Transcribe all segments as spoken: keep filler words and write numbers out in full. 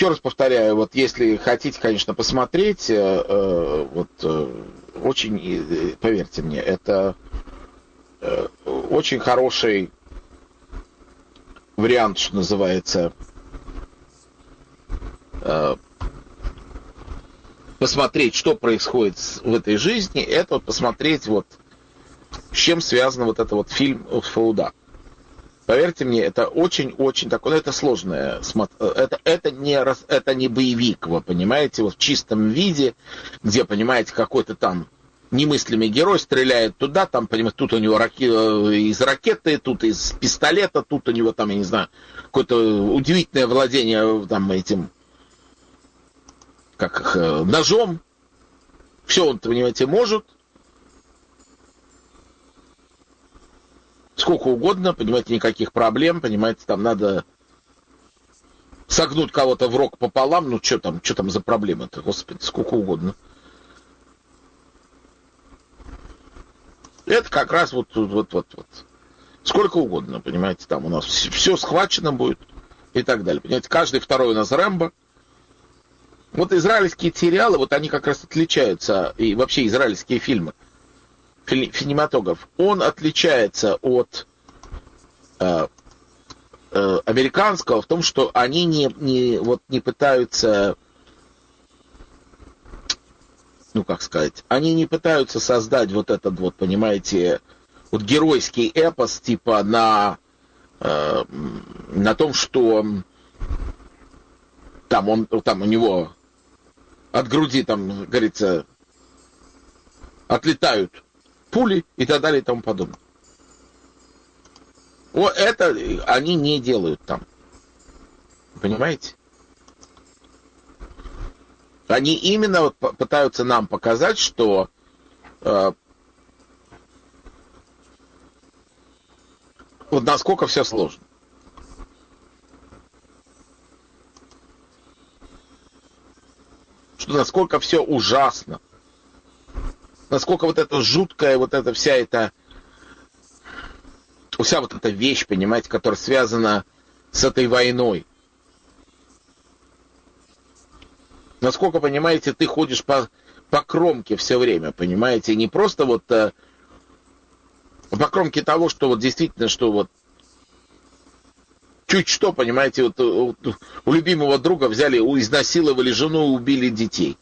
еще раз повторяю, вот если хотите, конечно, посмотреть, э, э, вот э, очень, э, поверьте мне, это э, очень хороший вариант, что называется, э, посмотреть, что происходит в этой жизни, это вот посмотреть, вот, с чем связан вот этот вот фильм «Фауда». Поверьте мне, это очень-очень такое, это сложное, это, это, не, это не боевик, вы понимаете, вот в чистом виде, где, понимаете, какой-то там немыслимый герой стреляет туда, там, понимаете, тут у него раки, из ракеты, тут из пистолета, тут у него там, я не знаю, какое-то удивительное владение там этим, как ножом, все он, понимаете, может, сколько угодно, понимаете, никаких проблем, понимаете, там надо согнуть кого-то в рог пополам, ну что там, что там за проблема-то, господи, сколько угодно. Это как раз вот, вот, вот, вот, сколько угодно, понимаете, там у нас все схвачено будет и так далее, понимаете, каждый второй у нас Рэмбо. Вот израильские сериалы, вот они как раз отличаются, и вообще израильские фильмы, кинематограф, он отличается от э, э, американского в том, что они не, не, вот, не пытаются, ну как сказать, они не пытаются создать вот этот вот, понимаете, вот геройский эпос типа на, э, на том, что там, он, там у него от груди, там, говорится, отлетают пули и так далее и тому подобное. Вот это они не делают там. Понимаете? Они именно вот пытаются нам показать, что э, вот насколько все сложно. Что насколько все ужасно. Насколько вот эта жуткая, вот эта вся эта, вся вот эта вещь, понимаете, которая связана с этой войной. Насколько, понимаете, ты ходишь по, по кромке все время, понимаете, не просто вот а, по кромке того, что вот действительно, что вот чуть что, понимаете, вот у, у любимого друга взяли, изнасиловали жену, убили детей.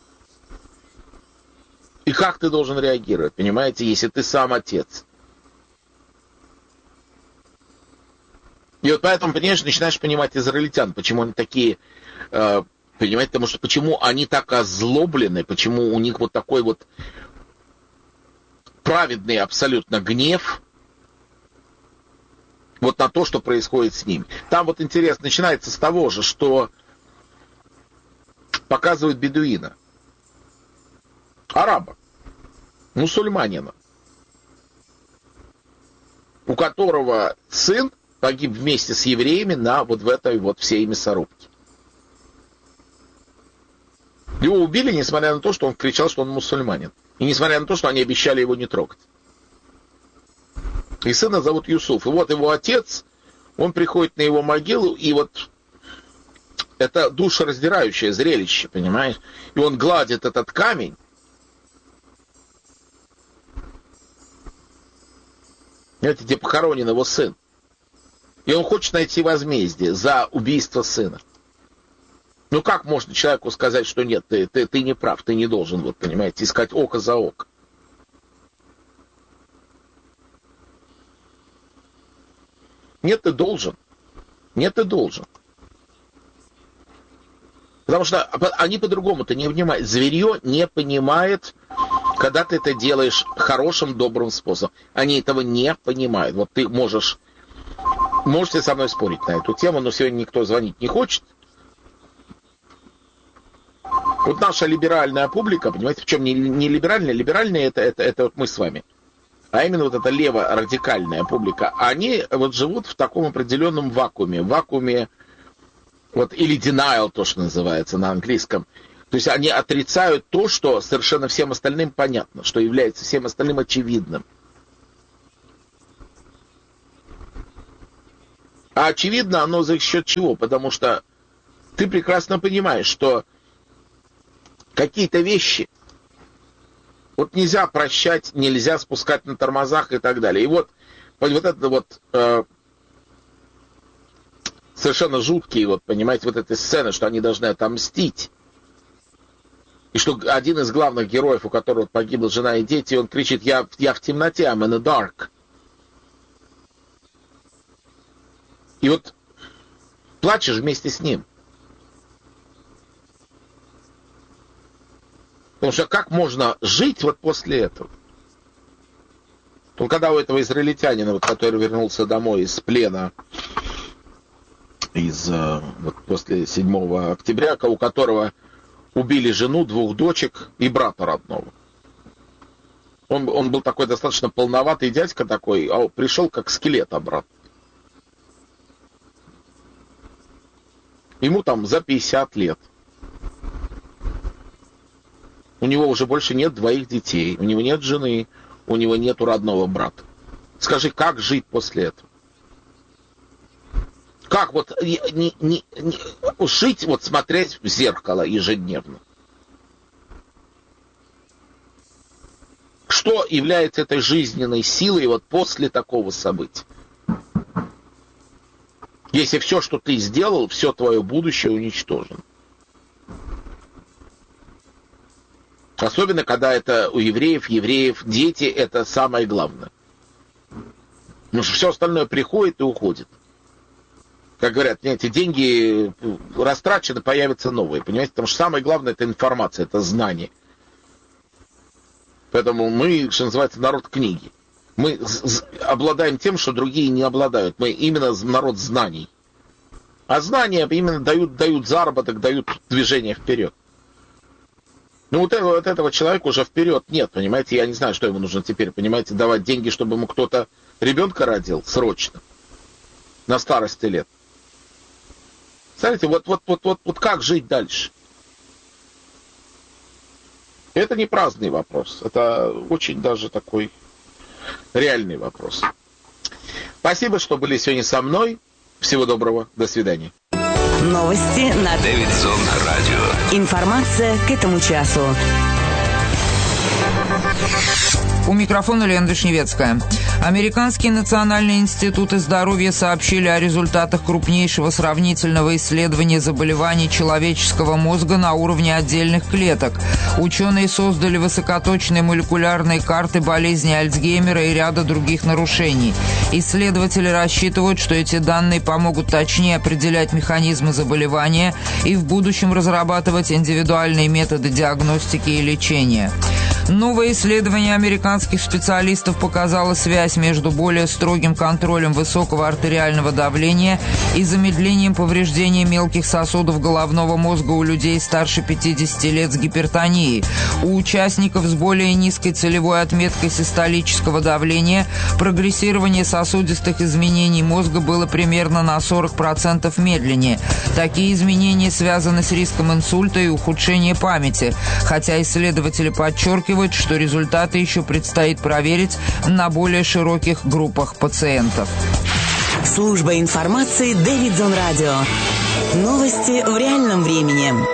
И как ты должен реагировать, понимаете, если ты сам отец? И вот поэтому, понимаешь, начинаешь понимать израильтян, почему они такие, э, понимаете, потому что почему они так озлоблены, почему у них вот такой вот праведный абсолютно гнев вот на то, что происходит с ними. Там вот интересно, начинается с того же, что показывают бедуина. Араба, мусульманина, у которого сын погиб вместе с евреями на вот в этой вот всей мясорубке. Его убили, несмотря на то, что он кричал, что он мусульманин. И несмотря на то, что они обещали его не трогать. И сына зовут Юсуф. И вот его отец, он приходит на его могилу, и вот это душераздирающее зрелище, понимаешь? И он гладит этот камень. Знаете, где похоронен его сын. И он хочет найти возмездие за убийство сына. Ну как можно человеку сказать, что нет, ты, ты, ты не прав, ты не должен, вот, понимаете, искать око за око. Нет, ты должен. Нет, ты должен. Потому что они по-другому-то не понимают. Зверье не понимает, когда ты это делаешь хорошим, добрым способом. Они этого не понимают. Вот ты можешь, можете со мной спорить на эту тему, но сегодня никто звонить не хочет. Вот наша либеральная публика, понимаете, в чем не, не либеральная, либеральная это, это, это вот мы с вами. А именно вот эта лево-радикальная публика, они вот живут в таком определенном вакууме, вакууме, вот, или denial, то, что называется на английском. То есть они отрицают то, что совершенно всем остальным понятно, что является всем остальным очевидным. А очевидно оно за счет чего? Потому что ты прекрасно понимаешь, что какие-то вещи вот нельзя прощать, нельзя спускать на тормозах и так далее. И вот, вот это вот э, совершенно жуткие, вот, понимаете, вот эти сцены, что они должны отомстить. И что один из главных героев, у которого погибла жена и дети, он кричит: «Я, я в темноте, I'm in the dark». И вот плачешь вместе с ним. Потому что как можно жить вот после этого? То когда у этого израильтянина, вот, который вернулся домой из плена, из, вот, после седьмого октября, у которого убили жену, двух дочек и брата родного. Он, он был такой достаточно полноватый дядька такой, а пришел как скелет обратно. Ему там за пятьдесят лет. У него уже больше нет двоих детей, у него нет жены, у него нет родного брата. Скажи, как жить после этого? Как вот не, не, не, жить, вот смотреть в зеркало ежедневно? Что является этой жизненной силой вот после такого события? Если все, что ты сделал, все твое будущее уничтожено. Особенно, когда это у евреев, евреев, дети, это самое главное. Потому что все остальное приходит и уходит. Как говорят, эти деньги растрачены, появятся новые, понимаете? Потому что самое главное — это информация, это знание. Поэтому мы, что называется, народ книги. Мы обладаем тем, что другие не обладают. Мы именно народ знаний. А знания именно дают, дают заработок, дают движение вперед. Ну вот этого, вот этого человека уже вперед нет, понимаете? Я не знаю, что ему нужно теперь, понимаете, давать деньги, чтобы ему кто-то ребенка родил срочно, на старости лет. Смотрите, вот, вот, вот, вот, вот как жить дальше? Это не праздный вопрос, это очень даже такой реальный вопрос. Спасибо, что были сегодня со мной. Всего доброго, до свидания. Новости на Дэвидсон радио. Информация к этому часу. У микрофона Лена Вишневецкая. Американские национальные институты здоровья сообщили о результатах крупнейшего сравнительного исследования заболеваний человеческого мозга на уровне отдельных клеток. Ученые создали высокоточные молекулярные карты болезни Альцгеймера и ряда других нарушений. Исследователи рассчитывают, что эти данные помогут точнее определять механизмы заболевания и в будущем разрабатывать индивидуальные методы диагностики и лечения. Новое исследование американских специалистов показало связь между более строгим контролем высокого артериального давления и замедлением повреждения мелких сосудов головного мозга у людей старше пятидесяти лет с гипертонией. У участников с более низкой целевой отметкой систолического давления прогрессирование сосудистых изменений мозга было примерно на сорок процентов медленнее. Такие изменения связаны с риском инсульта и ухудшения памяти, хотя исследователи подчеркивают, что результаты еще предстоит проверить на более широких группах пациентов. Служба информации Дэвидсон радио. Новости в реальном времени.